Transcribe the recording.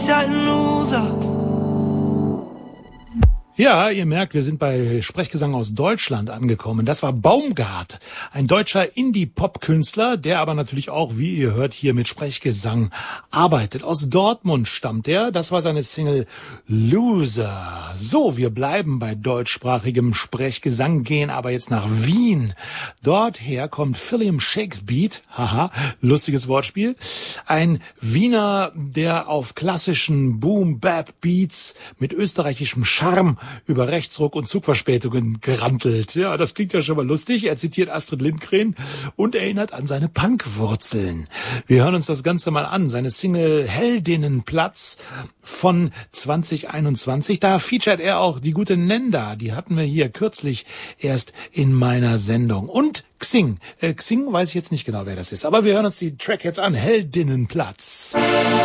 dich alten Loser. Ja, ihr merkt, wir sind bei Sprechgesang aus Deutschland angekommen. Das war Baumgart, ein deutscher Indie-Pop-Künstler, der aber natürlich auch, wie ihr hört, hier mit Sprechgesang arbeitet. Aus Dortmund stammt er. Das war seine Single Loser. So, wir bleiben bei deutschsprachigem Sprechgesang, gehen aber jetzt nach Wien. Dorther kommt Philip Shakespeare. Haha, lustiges Wortspiel. Ein Wiener, der auf klassischen Boom-Bap-Beats mit österreichischem Charme über Rechtsruck und Zugverspätungen gerantelt. Ja, das klingt ja schon mal lustig. Er zitiert Astrid Lindgren und erinnert an seine Punkwurzeln. Wir hören uns das Ganze mal an. Seine Single Heldinnenplatz von 2021. Da featuret er auch die gute Nenda. Die hatten wir hier kürzlich erst in meiner Sendung. Und Xing. Xing weiß ich jetzt nicht genau, wer das ist. Aber wir hören uns die Track jetzt an. Heldinnenplatz.